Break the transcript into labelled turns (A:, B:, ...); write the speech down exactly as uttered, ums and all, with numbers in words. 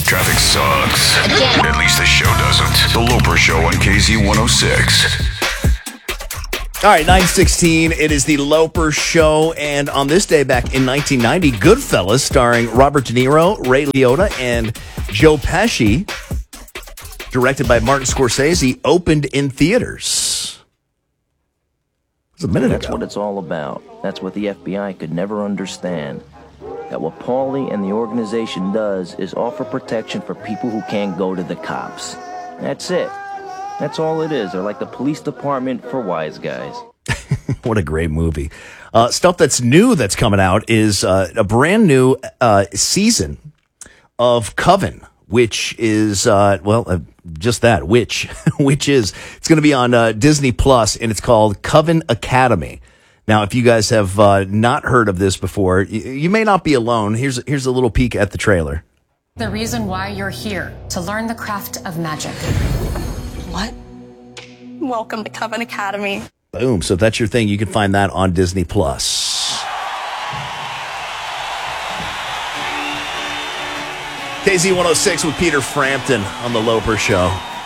A: Traffic sucks. At least the show doesn't. The Loper Show on K Z one oh six.
B: All right, nine sixteen, it is the Loper Show, and on this day back in nineteen ninety, Goodfellas, starring Robert De Niro, Ray Liotta, and Joe Pesci, directed by Martin Scorsese, opened in theaters. It was a minute
C: That's
B: ago.
C: what it's all about. That's what the F B I could never understand. That what Paulie and the organization does is offer protection for people who can't go to the cops. That's it. That's all it is. They're like the police department for wise guys.
B: What a great movie. Uh, stuff that's new that's coming out is uh, a brand new uh, season of Coven, which is, uh, well, uh, just that, which, which is, it's going to be on uh, Disney Plus, and it's called Coven Academy. Now, if you guys have uh, not heard of this before, you, you may not be alone. Here's, here's a little peek at the trailer.
D: The reason why you're here, to learn the craft of magic.
E: What? Welcome to Coven Academy.
B: Boom. So if that's your thing, you can find that on Disney Plus. K Z one oh six with Peter Frampton on The Loper Show.